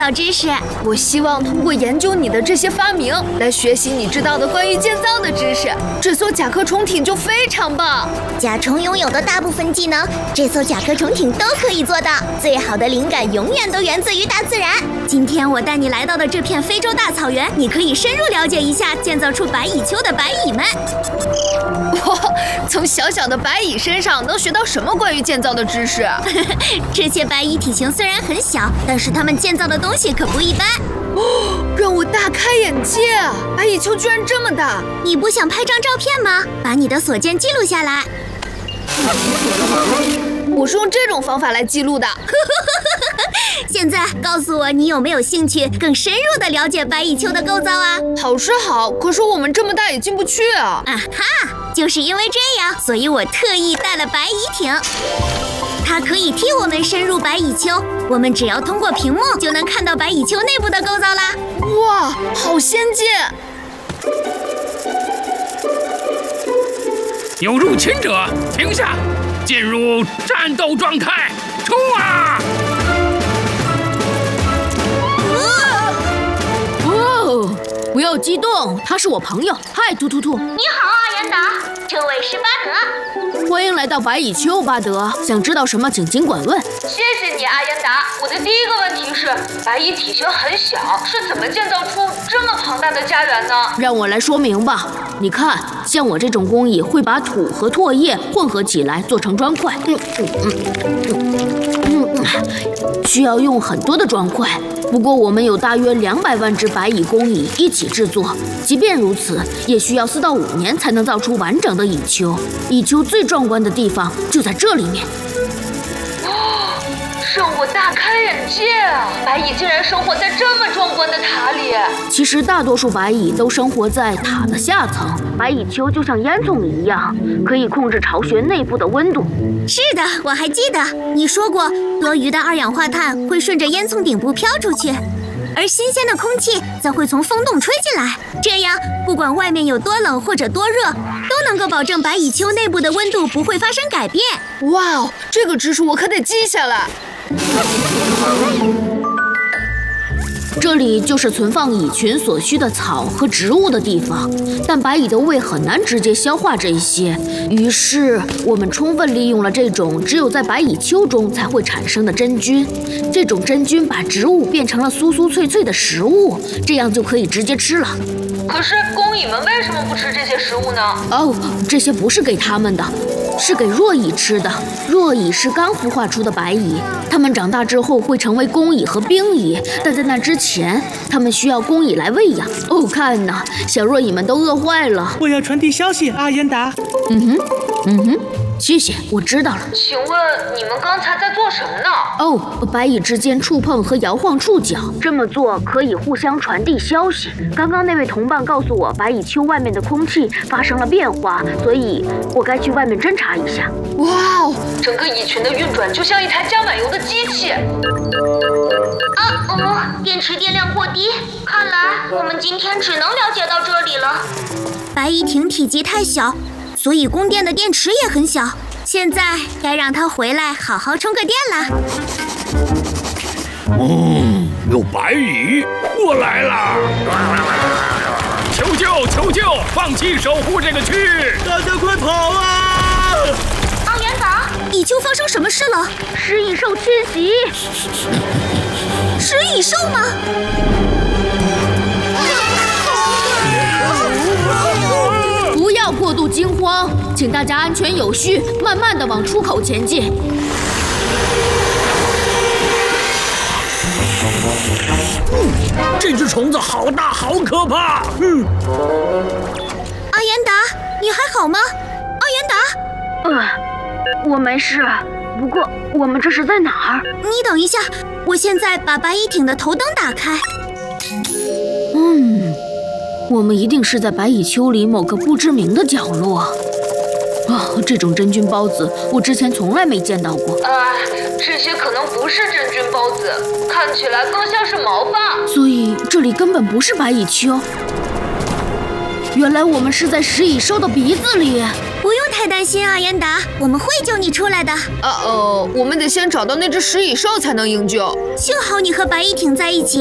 知识。 我希望通过研究你的这些发明，来学习你知道的关于建造的知识。这艘甲壳虫艇就非常棒。 甲虫拥有的大部分技能，这艘甲壳虫艇都可以做到。最好的灵感永远都源自于大自然。今天我带你来到的这片非洲大草原，你可以深入了解一下建造出白蚁丘的白蚁们。 哇，从小小的白蚁身上能学到什么关于建造的知识？ 这些白蚁体型虽然很小，但是它们建造的东西可不一般。 让我大开眼界啊！白蚁丘居然这么大！ 你不想拍张照片吗？把你的所见记录下来。 我是用这种方法来记录的。 现在告诉我，你有没有兴趣更深入地了解白蚁丘的构造啊？ 好是好，可是我们这么大也进不去啊！ 啊哈，就是因为这样，所以我特意带了白蚁艇。它可以替我们深入白蚁丘，我们只要通过屏幕就能看到白蚁丘内部的构造啦。 哇，好先进！ 有入侵者，停下，进入战斗状态，冲啊！ 哦，不要激动，他是我朋友。嗨，突突突！ 你好，阿元达，这位是巴德。 欢迎来到白蚁丘，巴德。想知道什么，请尽管问。 谢谢你，阿元达。我的第一个问题是，白蚁体型很小，是怎么建造出这么庞大的家园呢？ 让我来说明吧。你看，像我这种工蚁会把土和唾液混合起来做成砖块。需要用很多的砖块。不过我们有大约200万只白蚁工蚁一起制作，即便如此，也需要4到5年才能造出完整的蚁丘。蚁丘最壮观的地方就在这里面。 让我大开眼界啊！白蚁竟然生活在这么壮观的塔里。 其实大多数白蚁都生活在塔的下层，白蚁丘就像烟囱一样，可以控制巢穴内部的温度。 是的，我还记得你说过，多余的二氧化碳会顺着烟囱顶部飘出去，而新鲜的空气则会从风洞吹进来，这样不管外面有多冷或者多热，都能够保证白蚁丘内部的温度不会发生改变。 哇哦，这个知识我可得记下来。 这里就是存放蚁群所需的草和植物的地方，但白蚁的胃很难直接消化这些，于是我们充分利用了这种只有在白蚁丘中才会产生的真菌。这种真菌把植物变成了酥酥脆脆的食物，这样就可以直接吃了。 可是工蚁们为什么不吃这些食物呢？ 哦，这些不是给它们的，是给弱蚁吃的。弱蚁是刚孵化出的白蚁，它们长大之后会成为工蚁和兵蚁，但在那之前，它们需要工蚁来喂养。哦，看呐，小弱蚁们都饿坏了。 我要传递消息，阿言达。 谢谢，我知道了。 请问你们刚才在做什么呢？ 哦，白蚁之间触碰和摇晃触角，这么做可以互相传递消息。刚刚那位同伴告诉我，白蚁丘外面的空气发生了变化，所以我该去外面侦查一下。 哇哦， 整个蚁群的运转就像一台加满油的机器。 电池电量过低，看来我们今天只能了解到这里了。白蚁艇体积太小，所以供电的电池也很小。现在该让它回来好好充个电啦。 有白蚁过来了！求救！求救！放弃守护这个区域！ 大家快跑啊！ 阿元达，蚁丘发生什么事了？ 食蚁兽侵袭。 食蚁兽吗？ 不要过度惊慌，请大家安全有序，慢慢地往出口前进。 这只虫子好大，好可怕！ 阿言达，你还好吗？阿言达， 我没事，不过我们这是在哪儿？ 你等一下，我现在把白蚁艇的头灯打开。 我们一定是在白蚁丘里某个不知名的角落。这种真菌孢子我之前从来没见到过。 这些可能不是真菌孢子，看起来更像是毛发。 所以这里根本不是白蚁丘。原来我们是在食蚁兽的鼻子里。 不用太担心，阿妍达，我们会救你出来的。 我们得先找到那只食蚁兽才能营救。 幸好你和白衣挺在一起。